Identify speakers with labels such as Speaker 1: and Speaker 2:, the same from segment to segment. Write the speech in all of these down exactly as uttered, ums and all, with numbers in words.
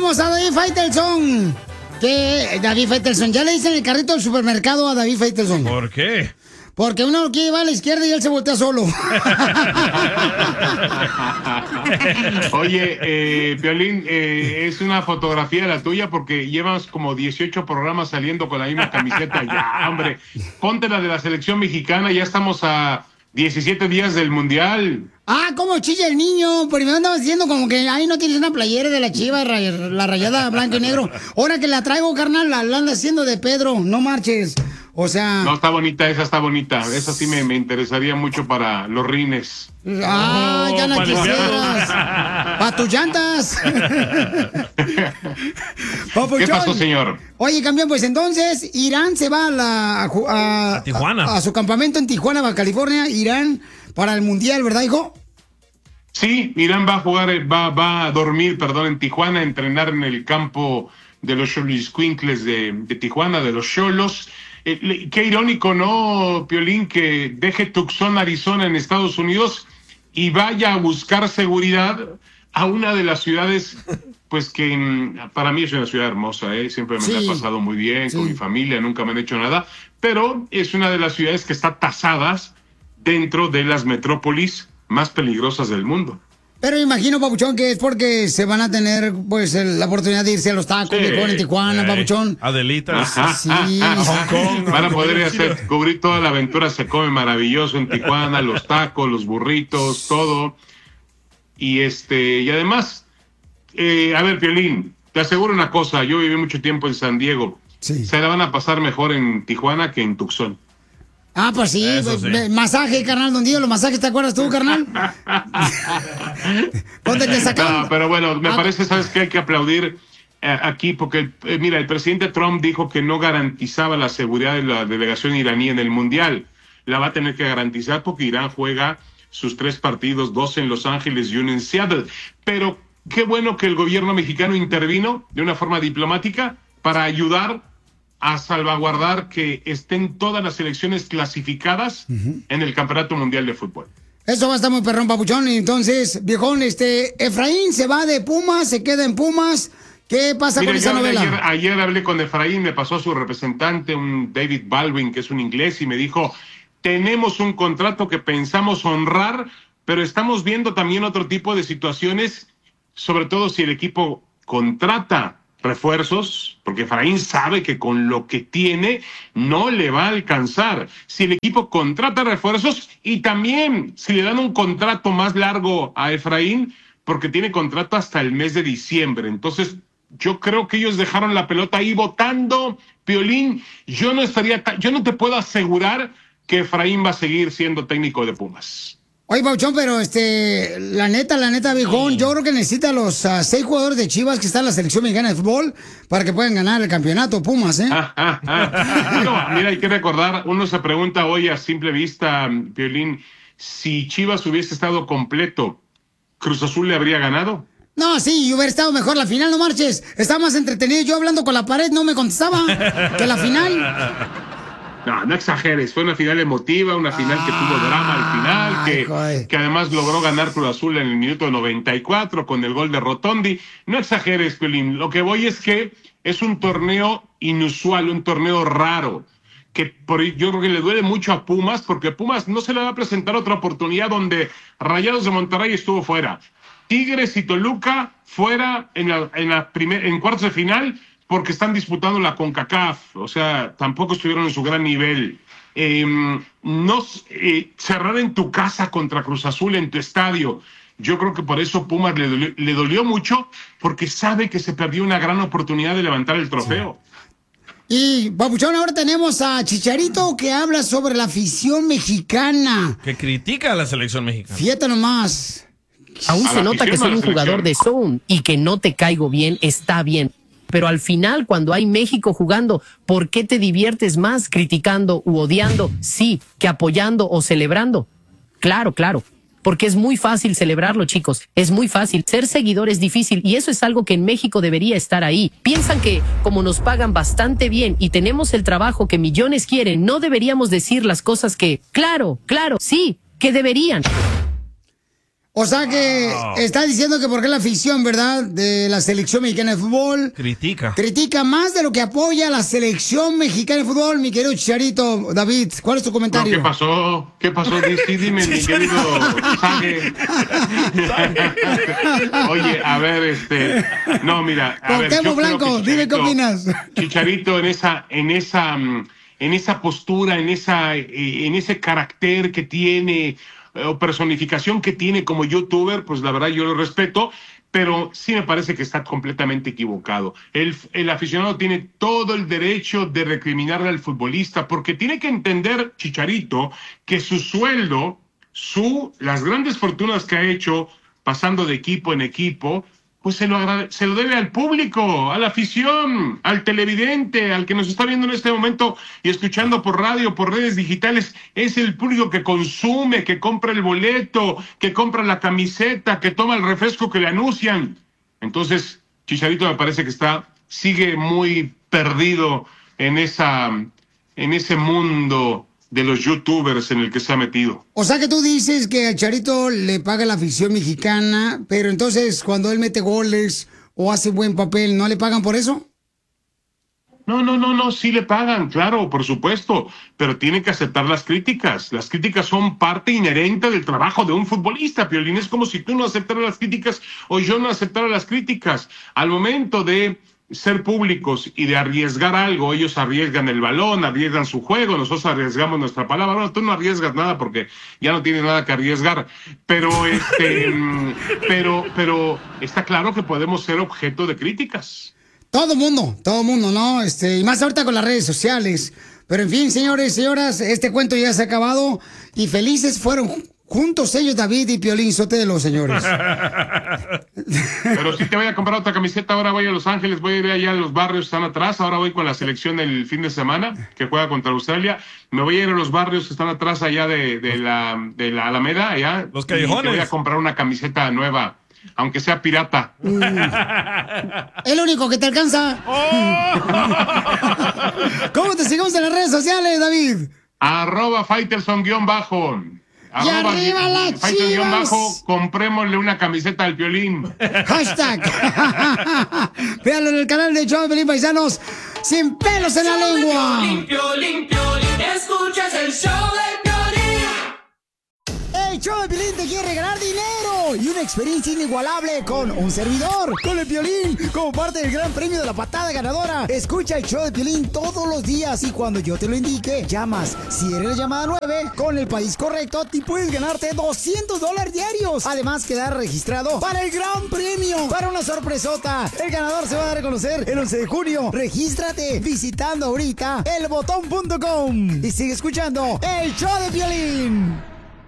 Speaker 1: tenemos a David Faitelson. Que David Faitelson, ya le dicen el carrito del supermercado a David Faitelson.
Speaker 2: ¿Por qué?
Speaker 1: Porque uno lo quiere llevar a la izquierda y él se voltea solo.
Speaker 3: Oye, eh, Piolín, eh, es una fotografía la tuya porque llevas como dieciocho programas saliendo con la misma camiseta. Ya, hombre, ponte la de la selección mexicana, ya estamos a diecisiete días del Mundial.
Speaker 1: Ah, ¿cómo chilla el niño? Primero andabas diciendo como que ahí no tienes una playera de la Chiva, la rayada blanco y negro. Ahora que la traigo, carnal, la, la andas haciendo de Pedro, no marches. O sea...
Speaker 3: No, está bonita, esa está bonita. Esa sí me, me interesaría mucho para los rines.
Speaker 1: Ah, oh, ya no quisieras. Para tus llantas.
Speaker 3: ¿Qué pasó, señor?
Speaker 1: Oye, campeón, pues entonces Irán se va a, la, a,
Speaker 2: a Tijuana.
Speaker 1: A, a su campamento en Tijuana, Baja California. Irán para el Mundial, ¿verdad, hijo?
Speaker 3: Sí, Irán va a jugar, va, va a dormir, perdón, en Tijuana, a entrenar en el campo de los Xoloitzcuintles de, de Tijuana, de los Xolos. Eh, qué irónico, ¿no, Piolín? Que deje Tucson, Arizona, en Estados Unidos y vaya a buscar seguridad a una de las ciudades, pues que para mí es una ciudad hermosa, ¿eh? Siempre me
Speaker 1: Sí.
Speaker 3: la he pasado muy bien
Speaker 1: Sí.
Speaker 3: con mi familia, nunca me han hecho nada, pero es una de las ciudades que está tasadas dentro de las metrópolis más peligrosas del mundo.
Speaker 1: Pero imagino, Papuchón, que es porque se van a tener pues el- la oportunidad de irse a los tacos,
Speaker 3: Sí.
Speaker 1: viejón, en Tijuana,
Speaker 2: Ey,
Speaker 1: Papuchón.
Speaker 2: Adelitas.
Speaker 3: Ajá,
Speaker 1: Sí.
Speaker 3: ajá, ajá.
Speaker 2: Hong Kong.
Speaker 3: Van a poder hacer, cubrir toda la aventura, se come maravilloso en Tijuana, los tacos, los burritos, todo. Y este, y además, eh, a ver, Piolín, te aseguro una cosa, yo viví mucho tiempo en San Diego.
Speaker 1: Sí.
Speaker 3: Se la van a pasar mejor en Tijuana que en Tucson.
Speaker 1: Ah, pues sí,
Speaker 2: Eso
Speaker 1: pues,
Speaker 2: sí.
Speaker 1: me- masaje, carnal, don Diego, los masajes, ¿te acuerdas tú, carnal? ¿Dónde te sacaron?
Speaker 3: No, pero bueno, me
Speaker 1: Ah,
Speaker 3: parece, ¿sabes qué? Hay que aplaudir eh, aquí porque, eh, mira, el presidente Trump dijo que no garantizaba la seguridad de la delegación iraní en el Mundial. La va a tener que garantizar porque Irán juega sus tres partidos, dos en Los Ángeles y uno en Seattle. Pero qué bueno que el gobierno mexicano intervino de una forma diplomática para ayudar a salvaguardar que estén todas las selecciones clasificadas en el Campeonato Mundial de Fútbol.
Speaker 1: Eso va a estar muy perrón, Papuchón. Y entonces, viejón, este, Efraín se va de Pumas, se queda en Pumas. ¿Qué pasa
Speaker 3: Mira,
Speaker 1: con esa
Speaker 3: yo
Speaker 1: novela?
Speaker 3: ayer, ayer hablé con Efraín, me pasó a su representante, un David Baldwin, que es un inglés, y me dijo, tenemos un contrato que pensamos honrar, pero estamos viendo también otro tipo de situaciones, sobre todo si el equipo contrata refuerzos, porque Efraín sabe que con lo que tiene no le va a alcanzar. Si el equipo contrata refuerzos y también si le dan un contrato más largo a Efraín, porque tiene contrato hasta el mes de diciembre. Entonces, yo creo que ellos dejaron la pelota ahí votando. Piolín, yo no estaría, ta- yo no te puedo asegurar que Efraín va a seguir siendo técnico de Pumas.
Speaker 1: Oye, Papuchón, pero este, la neta, la neta, viejón, yo creo que necesita los ah, seis jugadores de Chivas que están en la selección mexicana de fútbol para que puedan ganar el campeonato Pumas, ¿eh?
Speaker 3: Ah, ah, ah. Bueno, mira, hay que recordar, uno se pregunta hoy a simple vista, Piolín, si Chivas hubiese estado completo, ¿Cruz Azul le habría ganado?
Speaker 1: No, sí, hubiera estado mejor la final, no marches. Estaba más entretenido yo hablando con la pared, no me contestaba que la final.
Speaker 3: No, no exageres, fue una final emotiva, una final que tuvo drama al final,
Speaker 1: Ay, joder.
Speaker 3: que, que además logró ganar Cruz Azul en el minuto noventa y cuatro con el gol de Rotondi. No exageres, Piolín, lo que voy es que es un torneo inusual, un torneo raro, que por, yo creo que le duele mucho a Pumas, porque Pumas no se le va a presentar otra oportunidad donde Rayados de Monterrey estuvo fuera. Tigres y Toluca fuera en la, en la primer, en cuartos de final porque están disputando la CONCACAF, o sea, tampoco estuvieron en su gran nivel. Eh, no eh, cerrar en tu casa contra Cruz Azul en tu estadio. Yo creo que por eso Pumas le dolió, le dolió mucho porque sabe que se perdió una gran oportunidad de levantar el trofeo.
Speaker 1: Y, Papuchón, ahora tenemos a Chicharito que habla sobre la afición mexicana.
Speaker 2: Que critica a la selección mexicana.
Speaker 1: Fíjate nomás.
Speaker 4: Aún
Speaker 3: A
Speaker 4: se
Speaker 3: la
Speaker 4: nota que
Speaker 3: afición,
Speaker 4: soy
Speaker 3: a la
Speaker 4: un jugador de
Speaker 3: selección.
Speaker 4: zone y que no te caigo bien, está bien. Pero al final, cuando hay México jugando, ¿por qué te diviertes más criticando u odiando, sí, que apoyando o celebrando? Claro, claro. Porque es muy fácil celebrarlo, chicos. Es muy fácil. Ser seguidor es difícil y eso es algo que en México debería estar ahí. Piensan que como nos pagan bastante bien y tenemos el trabajo que millones quieren, no deberíamos decir las cosas que, claro, claro, sí, que deberían.
Speaker 1: O sea que
Speaker 2: Wow.
Speaker 1: está diciendo que porque la afición, ¿verdad?, de la selección mexicana de fútbol
Speaker 2: Critica.
Speaker 1: critica más de lo que apoya a la selección mexicana de fútbol, mi querido Chicharito. David, ¿cuál es tu
Speaker 3: No,
Speaker 1: comentario?
Speaker 3: ¿qué pasó? ¿Qué pasó? Sí, dime, mi querido Sague. Oye, a ver, este... No, mira, a ver,
Speaker 1: Cuauhtémoc
Speaker 3: yo creo
Speaker 1: Blanco,
Speaker 3: que
Speaker 1: dime qué
Speaker 3: Chicharito-
Speaker 1: opinas.
Speaker 3: Chicharito en esa, en esa, mm, en esa postura, en esa, eh, en ese carácter que tiene, eh, o personificación que tiene como youtuber, pues la verdad yo lo respeto, pero sí me parece que está completamente equivocado. El, el aficionado tiene todo el derecho de recriminarle al futbolista, porque tiene que entender, Chicharito, que su sueldo, su, las grandes fortunas que ha hecho pasando de equipo en equipo, pues se lo, agrade- se lo debe al público, a la afición, al televidente, al que nos está viendo en este momento y escuchando por radio, por redes digitales. Es el público que consume, que compra el boleto, que compra la camiseta, que toma el refresco que le anuncian. Entonces, Chicharito me parece que está, sigue muy perdido en esa, en ese mundo de los youtubers en el que se ha metido.
Speaker 1: O sea que tú dices que a Charito le paga la afición mexicana, pero entonces cuando él mete goles o hace buen papel, ¿no le pagan por eso?
Speaker 3: No, no, no, no, sí le pagan, claro, por supuesto, pero tienen que aceptar las críticas. Las críticas son parte inherente del trabajo de un futbolista, Piolín. Es como si tú no aceptaras las críticas o yo no aceptara las críticas. Al momento de ser públicos y de arriesgar algo, ellos arriesgan el balón, arriesgan su juego, nosotros arriesgamos nuestra palabra. Bueno, tú no arriesgas nada porque ya no tienes nada que arriesgar, pero este, pero, pero está claro que podemos ser objeto de críticas.
Speaker 1: Todo mundo, todo mundo, ¿no? Este, y más ahorita con las redes sociales. Pero en fin, señores y señoras, este cuento ya se ha acabado y felices fueron juntos ellos, David y Piolín Sotelo, señores.
Speaker 3: Pero sí te voy a comprar otra camiseta, ahora voy a Los Ángeles, voy a ir allá a los barrios, están atrás, ahora voy con la selección el fin de semana, que juega contra Australia, me voy a ir a los barrios que están atrás allá de, de, la, de la Alameda, allá.
Speaker 2: Los
Speaker 3: y te
Speaker 2: callejones.
Speaker 3: voy a comprar una camiseta nueva, aunque sea pirata.
Speaker 1: Mm. El único que te alcanza. ¿Cómo te seguimos en las redes sociales, David?
Speaker 3: Arroba Faitelson guión bajo.
Speaker 1: ¡Y arriba las
Speaker 3: Faitelson guión
Speaker 1: Chivas!
Speaker 3: bajo, comprémosle una camiseta al Piolín.
Speaker 1: Hashtag. Véanlo en el canal de Show de Piolín, paisanos. Sin pelos en la lengua.
Speaker 5: Piolín, Piolín, Piolín, escuchas el show de Piolín.
Speaker 1: El Show de Piolín te quiere regalar dinero y una experiencia inigualable con un servidor, con el Piolín, como parte del gran premio de la patada ganadora. Escucha el Show de Piolín todos los días y cuando yo te lo indique, llamas. Si eres la llamada nueve, con el país correcto, te puedes ganarte doscientos dólares diarios. Además, quedar registrado para el gran premio, para una sorpresota. El ganador se va a dar a conocer el once de junio. Regístrate visitando ahorita el botón punto com y sigue escuchando el Show de Piolín.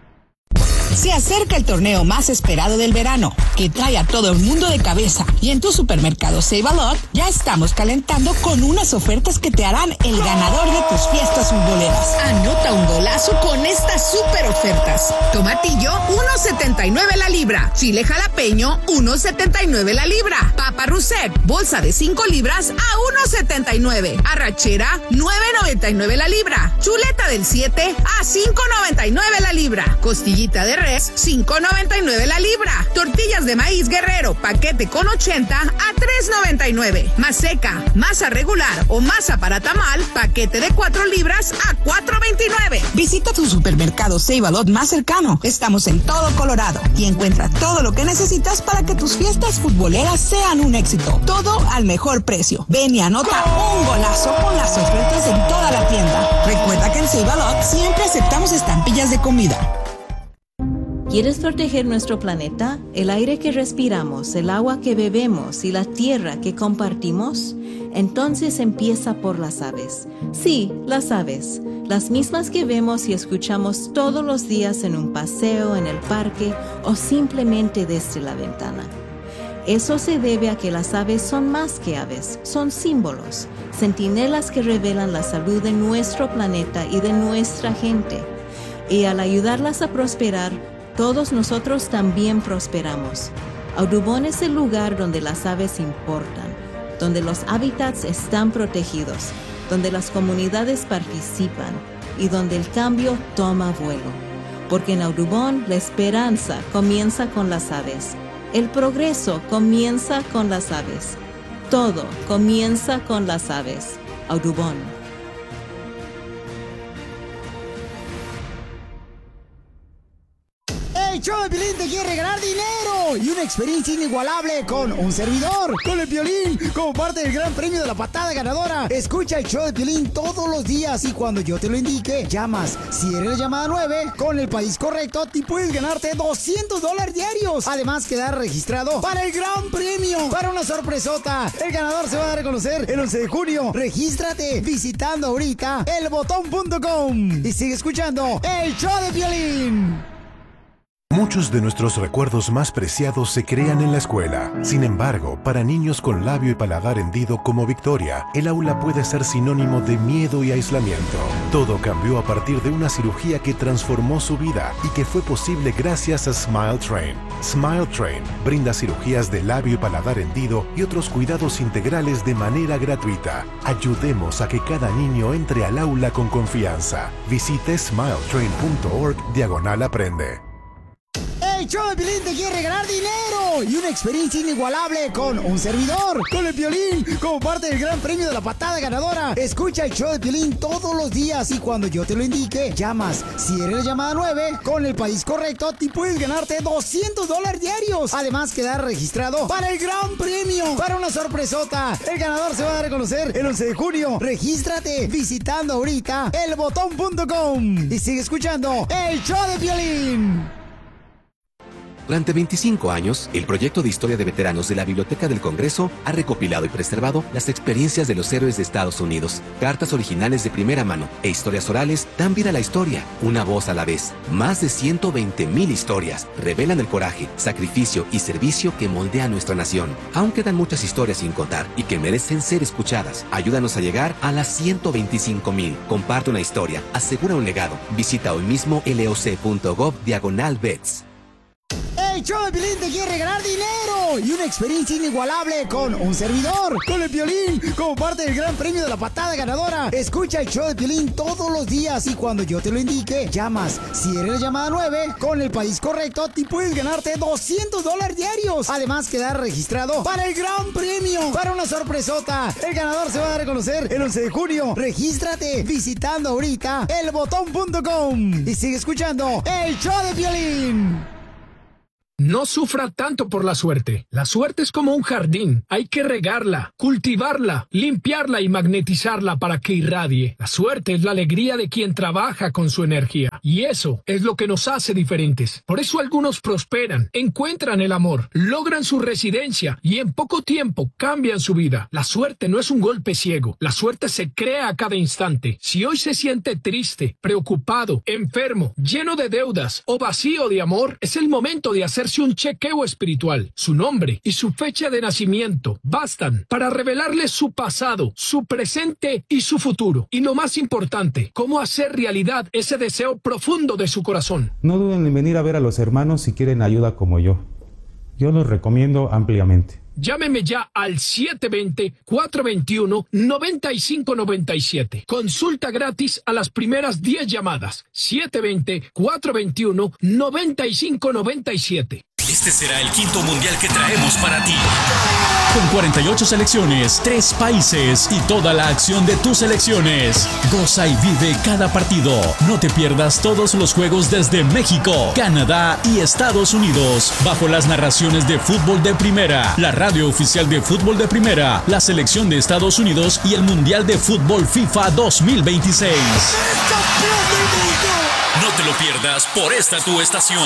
Speaker 6: Se acerca el torneo más esperado del verano, que trae a todo el mundo de cabeza. Y en tu supermercado Save a Lot ya estamos calentando con unas ofertas que te harán el ganador de tus fiestas futboleras. Anota un golazo con estas super ofertas. Tomatillo, uno setenta y nueve la libra. Chile jalapeño, uno setenta y nueve la libra. Papa Rousset, bolsa de cinco libras a uno setenta y nueve. Arrachera, nueve noventa y nueve la libra. Chuleta del siete a cinco noventa y nueve la libra. Costillita de res, cinco noventa y nueve la libra. Tortillas de maíz Guerrero, paquete con ochenta a tres noventa y nueve. Maseca, masa regular o masa para tamal, paquete de cuatro libras a cuatro veintinueve. Visita tu supermercado Save a Lot más cercano. Estamos en todo Colorado y encuentra todo lo que necesitas para que tus fiestas futboleras sean un éxito. Todo al mejor precio. Ven y anota un golazo con las ofertas en toda la tienda. Recuerda que en Save a Lot siempre aceptamos estampillas de comida.
Speaker 7: ¿Quieres proteger nuestro planeta? ¿El aire que respiramos, el agua que bebemos y la tierra que compartimos? Entonces empieza por las aves. Sí, las aves. Las mismas que vemos y escuchamos todos los días en un paseo, en el parque o simplemente desde la ventana. Eso se debe a que las aves son más que aves, son símbolos, centinelas que revelan la salud de nuestro planeta y de nuestra gente. Y al ayudarlas a prosperar, todos nosotros también prosperamos. Audubon es el lugar donde las aves importan, donde los hábitats están protegidos, donde las comunidades participan y donde el cambio toma vuelo. porque en Audubon la esperanza comienza con las aves. El progreso comienza con las aves. Todo comienza con las aves. Audubon.
Speaker 1: El show de Piolín te quiere regalar dinero y una experiencia inigualable con un servidor, con el Piolín, como parte del gran premio de la patada ganadora. Escucha el show de Piolín todos los días y cuando yo te lo indique, llamas. Si eres la llamada nueve, con el país correcto, te puedes ganarte doscientos dólares diarios. Además, quedar registrado para el gran premio, para una sorpresota. El ganador se va a dar a conocer el once de junio. Regístrate visitando ahorita el botón punto com y sigue escuchando el show de Piolín.
Speaker 8: Muchos de nuestros recuerdos más preciados se crean en la escuela. Sin embargo, para niños con labio y paladar hendido como Victoria, el aula puede ser sinónimo de miedo y aislamiento. Todo cambió a partir de una cirugía que transformó su vida y que fue posible gracias a Smile Train. Smile Train brinda cirugías de labio y paladar hendido y otros cuidados integrales de manera gratuita. Ayudemos a que cada niño entre al aula con confianza. Visite smile train punto org diagonal aprende.
Speaker 1: El show de Piolín te quiere regalar dinero y una experiencia inigualable con un servidor, con el Piolín, como parte del gran premio de la patada ganadora. Escucha el show de Piolín todos los días y cuando yo te lo indique, llamas. Si eres la llamada nueve, con el país correcto, te puedes ganarte doscientos dólares diarios. Además, quedar registrado para el gran premio, para una sorpresota. El ganador se va a dar a conocer el once de junio. Regístrate visitando ahorita el botón punto com y sigue escuchando el show de Piolín.
Speaker 9: Durante veinticinco años, el proyecto de historia de veteranos de la Biblioteca del Congreso ha recopilado y preservado las experiencias de los héroes de Estados Unidos. Cartas originales de primera mano e historias orales dan vida a la historia, una voz a la vez. Más de ciento veinte mil historias revelan el coraje, sacrificio y servicio que moldea nuestra nación. Aún quedan muchas historias sin contar y que merecen ser escuchadas. Ayúdanos a llegar a las ciento veinticinco mil. Comparte una historia, asegura un legado. Visita hoy mismo loc.gov diagonal vets.
Speaker 1: El show de Piolín te quiere regalar dinero y una experiencia inigualable con un servidor, con el Piolín, como parte del gran premio de la patada ganadora. Escucha el show de Piolín todos los días y cuando yo te lo indique, llamas. Si eres la llamada nueve, con el país correcto, te puedes ganarte doscientos dólares diarios. Además, quedar registrado para el gran premio, para una sorpresota. El ganador se va a dar a conocer el once de junio. Regístrate visitando ahorita el botón punto com y sigue escuchando el show de Piolín.
Speaker 10: No sufra tanto por la suerte. La suerte es como un jardín. Hay que regarla, cultivarla, limpiarla y magnetizarla para que irradie. La suerte es la alegría de quien trabaja con su energía. Y eso es lo que nos hace diferentes. Por eso algunos prosperan, encuentran el amor, logran su residencia y en poco tiempo cambian su vida. La suerte no es un golpe ciego. La suerte se crea a cada instante. Si hoy se siente triste, preocupado, enfermo, lleno de deudas o vacío de amor, es el momento de hacer un chequeo espiritual. Su nombre y su fecha de nacimiento bastan para revelarle su pasado, su presente y su futuro. Y lo más importante, cómo hacer realidad ese deseo profundo de su corazón.
Speaker 11: No duden en venir a ver a los hermanos si quieren ayuda como yo. Yo los recomiendo ampliamente.
Speaker 10: Llámeme ya al siete dos cero, cuatro dos uno, nueve cinco nueve siete. Consulta gratis a las primeras diez llamadas. siete dos cero, cuatro dos uno, nueve cinco nueve siete.
Speaker 12: Este será el quinto mundial que traemos para ti. Con cuarenta y ocho selecciones, tres países y toda la acción de tus selecciones. Goza y vive cada partido. No te pierdas todos los juegos desde México, Canadá y Estados Unidos. Bajo las narraciones de Fútbol de Primera, la radio oficial de Fútbol de Primera, la selección de Estados Unidos y el Mundial de Fútbol FIFA dos mil veintiséis. No te lo pierdas por esta tu estación.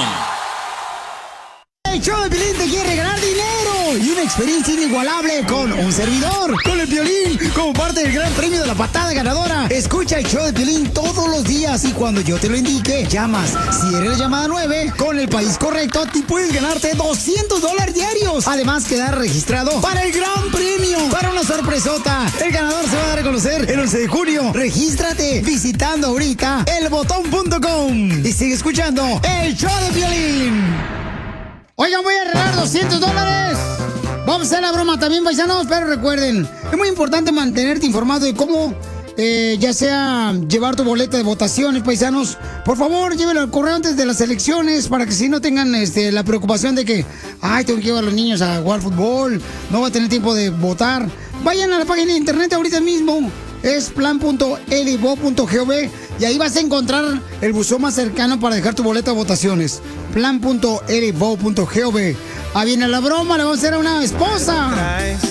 Speaker 1: El show de Piolín te quiere regalar dinero y una experiencia inigualable con un servidor, con el Piolín, como parte del gran premio de la patada ganadora. Escucha el show de Piolín todos los días y cuando yo te lo indique, llamas. Si eres la llamada nueve, con el país correcto, te puedes ganarte doscientos dólares diarios. Además, quedar registrado para el gran premio, para una sorpresota. El ganador se va a dar a conocer el once de junio. Regístrate visitando ahorita el botón punto com y sigue escuchando el show de Piolín. Oigan, voy a regalar doscientos dólares. Vamos a hacer la broma también, paisanos, pero recuerden, es muy importante mantenerte informado de cómo eh, ya sea llevar tu boleta de votaciones, paisanos, por favor, llévelo al correo antes de las elecciones para que si no tengan este, la preocupación de que, ay, tengo que llevar a los niños a jugar fútbol, no va a tener tiempo de votar. Vayan a la página de internet ahorita mismo, es plan punto elivo punto gov y ahí vas a encontrar el buzón más cercano para dejar tu boleta de votaciones. plan punto elivo punto gov. Ah, viene la broma, le vamos a hacer a una esposa.